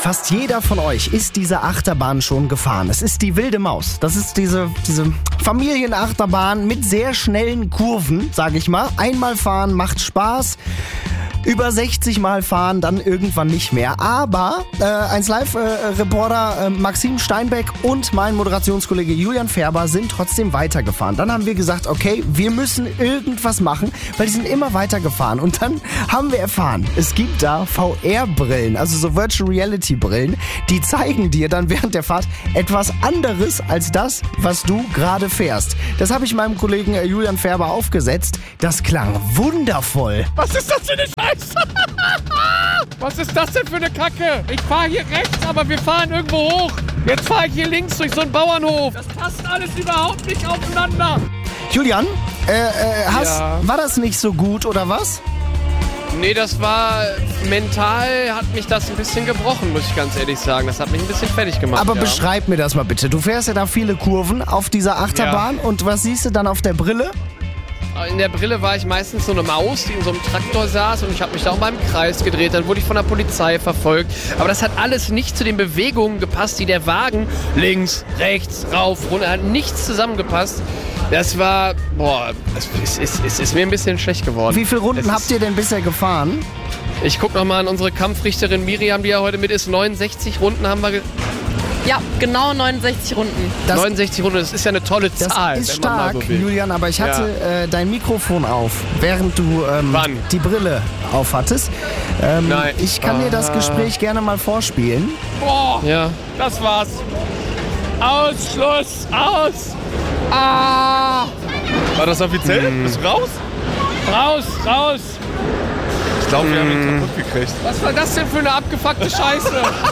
Fast jeder von euch ist diese Achterbahn schon gefahren. Es ist die Wilde Maus. Das ist diese Familienachterbahn mit sehr schnellen Kurven, sage ich mal. Einmal fahren macht Spaß. Über 60 Mal fahren, dann irgendwann nicht mehr. Aber 1Live-Reporter Maxim Steinbeck und mein Moderationskollege Julian Färber sind trotzdem weitergefahren. Dann haben wir gesagt, okay, wir müssen irgendwas machen, weil die sind immer weitergefahren. Und dann haben wir erfahren, es gibt da VR-Brillen, also so Virtual Reality-Brillen, die zeigen dir dann während der Fahrt etwas anderes als das, was du gerade fährst. Das habe ich meinem Kollegen Julian Färber aufgesetzt. Das klang wundervoll. Was ist das für eine Scheiße? Was ist das denn für eine Kacke? Ich fahre hier rechts, aber wir fahren irgendwo hoch. Jetzt fahre ich hier links durch so einen Bauernhof. Das passt alles überhaupt nicht aufeinander. Julian, war das nicht so gut oder was? Nee, das war mental, hat mich das ein bisschen gebrochen, muss ich ganz ehrlich sagen. Das hat mich ein bisschen fertig gemacht. Aber beschreib mir das mal bitte. Du fährst ja da viele Kurven auf dieser Achterbahn und was siehst du dann auf der Brille? In der Brille war ich meistens so eine Maus, die in so einem Traktor saß und ich habe mich da auch mal im Kreis gedreht. Dann wurde ich von der Polizei verfolgt. Aber das hat alles nicht zu den Bewegungen gepasst, die der Wagen links, rechts, rauf, runter, hat nichts zusammengepasst. Das war, es ist mir ein bisschen schlecht geworden. Wie viele Runden habt ihr denn bisher gefahren? Ich guck noch mal an unsere Kampfrichterin Miriam, die ja heute mit ist. 69 Runden haben wir Ja, genau 69 Runden. 69 Runden, das ist ja eine tolle Zahl. Das ist stark, so Julian, aber ich hatte dein Mikrofon auf, während du die Brille auf hattest. Nein. Ich kann dir das Gespräch gerne mal vorspielen. Boah, ja. Das war's. Ausschluss, aus. Ah. War das offiziell? Bist du raus? Raus. Ich glaube, wir haben ihn kaputt gekriegt. Was war das denn für eine abgefuckte Scheiße?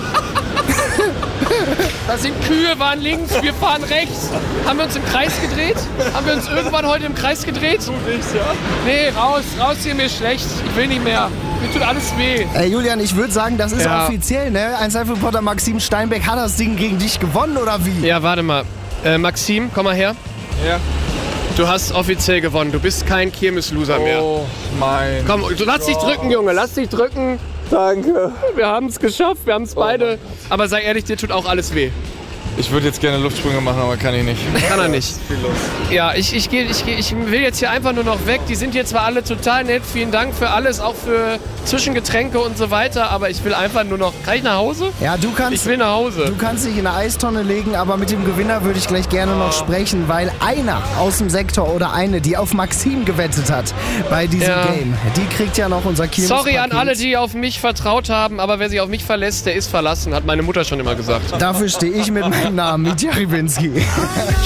Da sind Kühe, waren links, wir fahren rechts. Haben wir uns im Kreis gedreht? Haben wir uns irgendwann heute im Kreis gedreht? Du nicht, ja? Nee, raus hier, mir ist schlecht. Ich will nicht mehr. Mir tut alles weh. Julian, ich würde sagen, das ist offiziell, ne? 1Live-Reporter Maxim Steinbeck hat das Ding gegen dich gewonnen, oder wie? Ja, warte mal. Maxim, komm mal her. Ja. Du hast offiziell gewonnen. Du bist kein Kirmes-Loser mehr. Oh mein. Komm, lass dich drücken, Junge. Lass dich drücken. Danke. Wir haben es geschafft. Wir haben es beide. Aber sei ehrlich, dir tut auch alles weh. Ich würde jetzt gerne Luftsprünge machen, aber kann ich nicht. Kann er nicht. Viel los. Ja, ich will jetzt hier einfach nur noch weg. Die sind hier zwar alle total nett. Vielen Dank für alles, auch für Zwischengetränke und so weiter. Aber ich will einfach nur noch... Kann ich nach Hause? Ja, Ich will nach Hause. Du kannst dich in eine Eistonne legen, aber mit dem Gewinner würde ich gleich gerne noch sprechen, weil einer aus dem Sektor oder eine, die auf Maxim gewettet hat bei diesem Game, die kriegt ja noch unser Kirmes. Sorry an alle, die auf mich vertraut haben, aber wer sich auf mich verlässt, der ist verlassen, hat meine Mutter schon immer gesagt. Dafür stehe ich mit meinem Namen, Mitja Rybinski.